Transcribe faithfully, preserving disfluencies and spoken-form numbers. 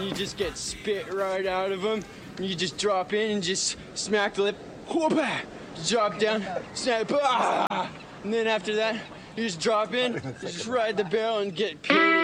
you just get spit right out of them. And you just drop in and just smack the lip. Whoop-ah! Drop down, snap, ah! And then after that, you just drop in, you just ride the barrel and get period.